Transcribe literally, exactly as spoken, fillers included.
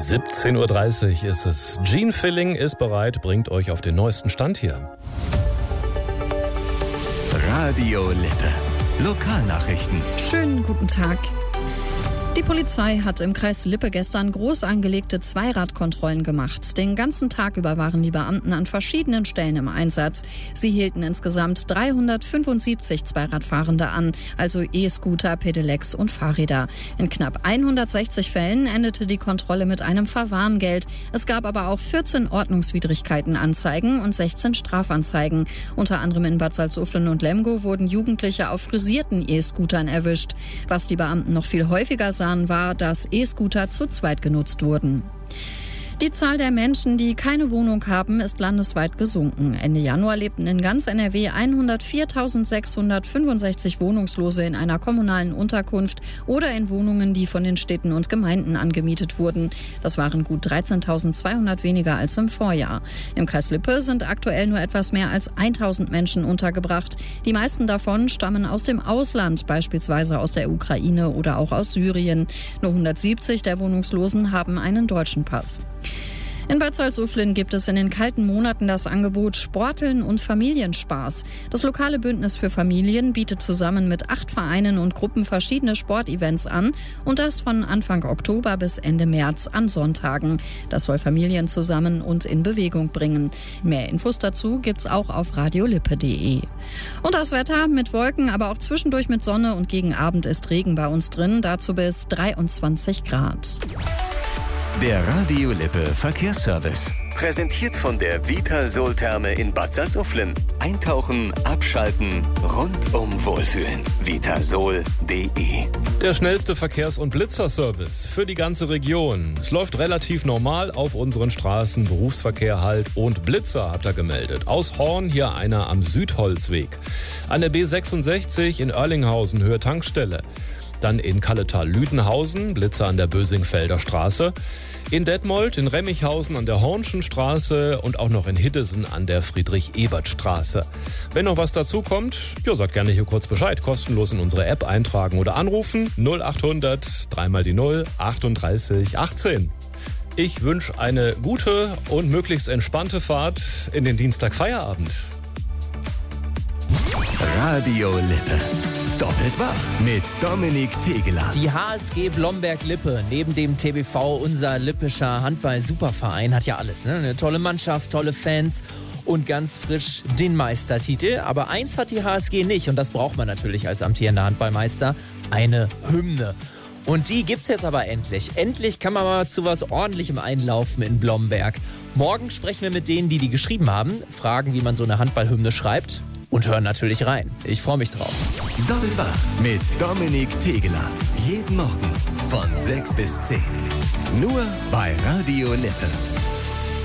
siebzehn Uhr dreißig ist es. Gene Filling ist bereit, bringt euch auf den neuesten Stand hier. Radio Lippe. Lokalnachrichten. Schönen guten Tag. Die Polizei hat im Kreis Lippe gestern groß angelegte Zweiradkontrollen gemacht. Den ganzen Tag über waren die Beamten an verschiedenen Stellen im Einsatz. Sie hielten insgesamt dreihundertfünfundsiebzig Zweiradfahrende an, also E-Scooter, Pedelecs und Fahrräder. In knapp hundertsechzig Fällen endete die Kontrolle mit einem Verwarngeld. Es gab aber auch vierzehn Ordnungswidrigkeitenanzeigen und sechzehn Strafanzeigen. Unter anderem in Bad Salzuflen und Lemgo wurden Jugendliche auf frisierten E-Scootern erwischt. Was die Beamten noch viel häufiger sahen, war, dass E-Scooter zu zweit genutzt wurden. Die Zahl der Menschen, die keine Wohnung haben, ist landesweit gesunken. Ende Januar lebten in ganz N R W hundertviertausendsechshundertfünfundsechzig Wohnungslose in einer kommunalen Unterkunft oder in Wohnungen, die von den Städten und Gemeinden angemietet wurden. Das waren gut dreizehntausendzweihundert weniger als im Vorjahr. Im Kreis Lippe sind aktuell nur etwas mehr als tausend Menschen untergebracht. Die meisten davon stammen aus dem Ausland, beispielsweise aus der Ukraine oder auch aus Syrien. Nur hundertsiebzig der Wohnungslosen haben einen deutschen Pass. In Bad Salzuflen gibt es in den kalten Monaten das Angebot Sporteln und Familienspaß. Das lokale Bündnis für Familien bietet zusammen mit acht Vereinen und Gruppen verschiedene Sportevents an und das von Anfang Oktober bis Ende März an Sonntagen. Das soll Familien zusammen und in Bewegung bringen. Mehr Infos dazu gibt's auch auf radiolippe punkt de. Und das Wetter mit Wolken, aber auch zwischendurch mit Sonne und gegen Abend ist Regen bei uns drin, dazu bis dreiundzwanzig Grad. Der Radio Lippe Verkehrsservice. Präsentiert von der Vitasol-Therme in Bad Salzuflen. Eintauchen, abschalten, rundum wohlfühlen. vitasol punkt de. Der schnellste Verkehrs- und Blitzerservice für die ganze Region. Es läuft relativ normal auf unseren Straßen, Berufsverkehr halt und Blitzer habt ihr gemeldet. Aus Horn hier einer am Südholzweg. An der B sechsundsechzig in Oerlinghausen, Höhe Tankstelle. Dann in Kalletal-Lüdenhausen, Blitzer an der Bösingfelder Straße. In Detmold, in Remmichhausen an der Hornschen Straße und auch noch in Hiddesen an der Friedrich-Ebert-Straße. Wenn noch was dazu kommt, ja, sagt gerne hier kurz Bescheid. Kostenlos in unsere App eintragen oder anrufen. null achthundert, dreimal die null, achtunddreißig achtzehn. Ich wünsche eine gute und möglichst entspannte Fahrt in den Dienstagfeierabend. Radio Lippe. Doppelt wach mit Dominik Tegeler. Die H S G Blomberg-Lippe, neben dem T B V, unser lippischer Handball-Superverein, hat ja alles. Ne? Eine tolle Mannschaft, tolle Fans und ganz frisch den Meistertitel. Aber eins hat die H S G nicht und das braucht man natürlich als amtierender Handballmeister, eine Hymne. Und die gibt's jetzt aber endlich. Endlich kann man mal zu was Ordentlichem einlaufen in Blomberg. Morgen sprechen wir mit denen, die die geschrieben haben, fragen, wie man so eine Handballhymne schreibt. Und hören natürlich rein. Ich freue mich drauf. Doppelt wach mit Dominik Tegeler. Jeden Morgen von sechs bis zehn. Nur bei Radio Lippe.